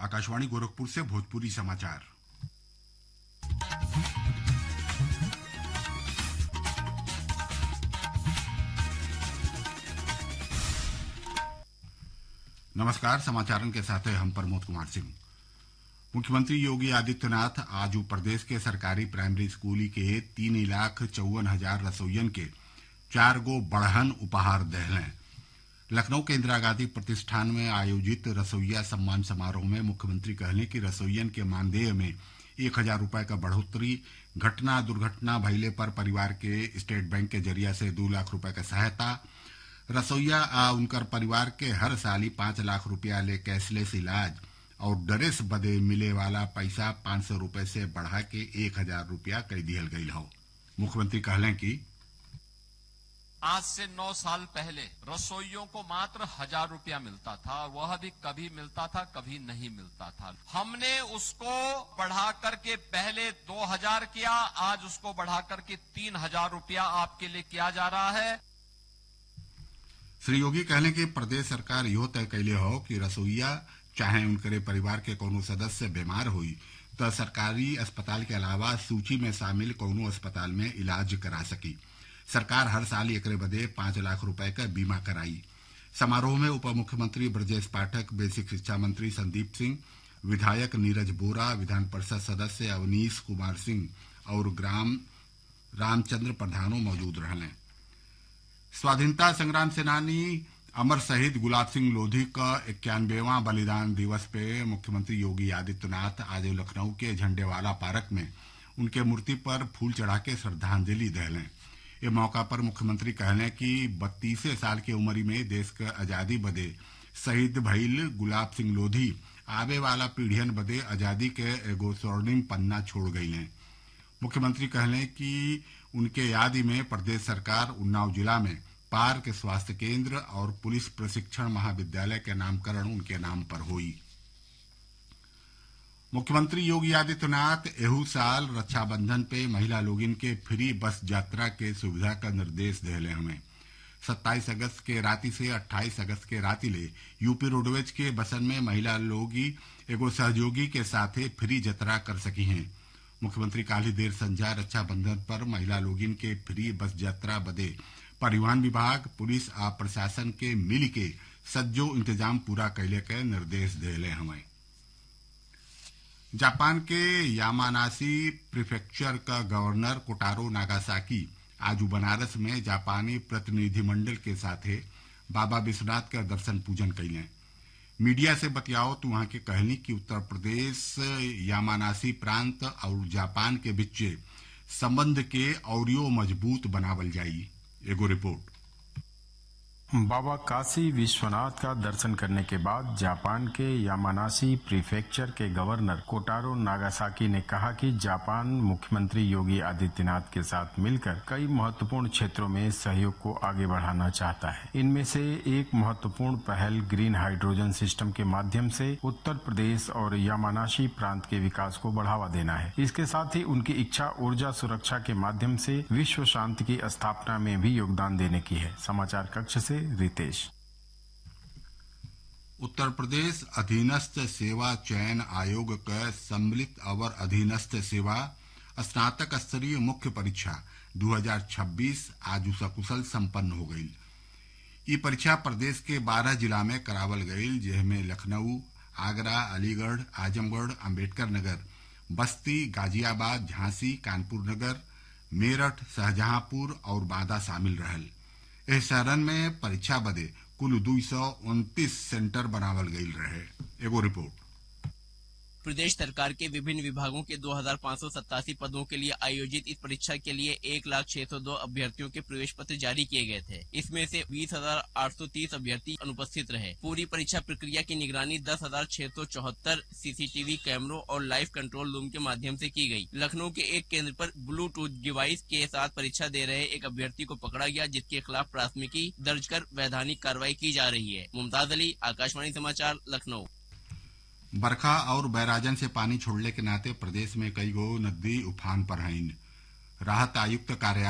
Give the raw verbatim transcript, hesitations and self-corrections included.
आकाशवाणी गोरखपुर से भोजपुरी समाचार। नमस्कार, समाचारों के साथ है हम प्रमोद कुमार सिंह। मुख्यमंत्री योगी आदित्यनाथ आज प्रदेश के सरकारी प्राइमरी स्कूली के तीन लाख चौवन हजार रसोइयन के चार गो बढ़हन उपहार दहलें। लखनऊ के इंदिरा गांधी प्रतिष्ठान में आयोजित रसोइया सम्मान समारोह में मुख्यमंत्री कहले कि रसोइयन के मानदेय में एक हजार रूपये का बढ़ोतरी, घटना दुर्घटना भइले पर परिवार के स्टेट बैंक के जरिया से दो लाख रूपये का सहायता, रसोइया आ उनकर परिवार के हर साल पांच लाख रूपया ले कैशलेस इलाज और ड्रेस बदे मिले वाला पैसा पांच सौ रूपये से बढ़ा के एक हजार रूपया कर दिहल गईल हौ। मुख्यमंत्री कहलें कि आज से नौ साल पहले रसोइयों को मात्र हजार रुपया मिलता था और वह भी कभी मिलता था कभी नहीं मिलता था। हमने उसको बढ़ा करके पहले दो हजार किया, आज उसको बढ़ा करके तीन हजार रुपया आपके लिए किया जा रहा है। श्री योगी कहले कि प्रदेश सरकार यो तय कैले हो कि रसोइया चाहे उनके परिवार के कोनो सदस्य बीमार हुई तो सरकारी अस्पताल के अलावा सूची में शामिल कोनो अस्पताल में इलाज करा सकी। सरकार हर साल एकरे बदे पांच लाख रुपए का बीमा कराई। समारोह में उप मुख्यमंत्री ब्रजेश पाठक, बेसिक शिक्षा मंत्री संदीप सिंह, विधायक नीरज बोरा, विधान परिषद सदस्य अवनीश कुमार सिंह और ग्राम रामचंद्र प्रधानो मौजूद रहले। स्वाधीनता संग्राम सेनानी अमर शहीद गुलाब सिंह लोधी का इक्यानवेवां बलिदान दिवस पे मुख्यमंत्री योगी आदित्यनाथ आज लखनऊ के झंडेवाला पार्क में उनके मूर्ति पर फूल चढ़ा के श्रद्धांजलि दहलें। ये मौका पर मुख्यमंत्री कहलें कि बत्तीसे साल की उम्र में देश के आजादी बदे शहीद भइल गुलाब सिंह लोधी आवे वाला पीढ़ियन बदे आजादी के एगो स्वर्णिम पन्ना छोड़ गईलें। मुख्यमंत्री कहलें कि उनके याद में प्रदेश सरकार उन्नाव जिला में पार्क, स्वास्थ्य केंद्र और पुलिस प्रशिक्षण महाविद्यालय के नामकरण उनके नाम पर हुई। मुख्यमंत्री योगी आदित्यनाथ एहू साल रक्षाबंधन पे महिला लोगिन के फ्री बस यात्रा के सुविधा का निर्देश देले हमें। सत्ताईस अगस्त के राति से अट्ठाईस अगस्त के राति ले यूपी रोडवेज के बसन में महिला लोगी एगो सहयोगी के साथे फ्री यात्रा कर सकी हैं। मुख्यमंत्री काली देर संझा रक्षाबंधन पर महिला लोगिन के फ्री बस यात्रा बदे परिवहन विभाग, पुलिस आ प्रशासन के मिल के सज्जो इंतजाम पूरा कैले के निर्देश देले हमें। जापान के यामानाशी प्रीफेक्चर का गवर्नर कोटारो नागासाकी आज बनारस में जापानी प्रतिनिधिमंडल के साथ बाबा विश्वनाथ का दर्शन पूजन कैलें। मीडिया से बतियाओ तो वहां के कहली कि उत्तर प्रदेश यामानाशी प्रांत और जापान के बीच संबंध के औरियो मजबूत बनावल जाई। एगो रिपोर्ट। बाबा काशी विश्वनाथ का दर्शन करने के बाद जापान के यामानाशी प्रीफेक्चर के गवर्नर कोटारो नागासाकी ने कहा कि जापान मुख्यमंत्री योगी आदित्यनाथ के साथ मिलकर कई महत्वपूर्ण क्षेत्रों में सहयोग को आगे बढ़ाना चाहता है। इनमें से एक महत्वपूर्ण पहल ग्रीन हाइड्रोजन सिस्टम के माध्यम से उत्तर प्रदेश और यामानाशी प्रांत के विकास को बढ़ावा देना है। इसके साथ ही उनकी इच्छा ऊर्जा सुरक्षा के माध्यम से विश्व शांति की स्थापना में भी योगदान देने की है। समाचार कक्ष से रितेश। उत्तर प्रदेश अधीनस्थ सेवा चयन आयोग का सम्मिलित अवर अधीनस्थ सेवा स्नातक स्तरीय मुख्य परीक्षा दो हजार छब्बीस आज सकुशल संपन्न हो गई। ये परीक्षा प्रदेश के बारह जिला में करावल गई, जिसमें लखनऊ, आगरा, अलीगढ़, आजमगढ़, अम्बेडकर नगर, बस्ती, गाजियाबाद, झांसी, कानपुर नगर, मेरठ, शाहजहांपुर और बांदा शामिल रहल। इस चरण में परीक्षा बदे कुल दो सौ उनतीस सेंटर बनावल गईल रहे। एगो रिपोर्ट। प्रदेश सरकार के विभिन्न विभागों के दो हजार पाँच सौ सत्तासी पदों के लिए आयोजित इस परीक्षा के लिए एक लाख छह सौ दो अभ्यर्थियों के प्रवेश पत्र जारी किए गए थे। इसमें से बीस हजार आठ सौ तीस अभ्यर्थी अनुपस्थित रहे। पूरी परीक्षा प्रक्रिया की निगरानी दस हजार छह सौ चौहत्तर सीसीटीवी कैमरों और लाइव कंट्रोल रूम के माध्यम से की गई। लखनऊ के एक केंद्र पर ब्लूटूथ डिवाइस के साथ परीक्षा दे रहे एक अभ्यर्थी को पकड़ा गया, जिसके खिलाफ प्राथमिकी दर्ज कर वैधानिक कार्रवाई की जा रही है। मुमताज अली, आकाशवाणी समाचार, लखनऊ। बरखा और बैराजन से पानी छोड़ने के नाते प्रदेश में कई गो नदी उफान पर हैं। राहत आयुक्त कार्यालय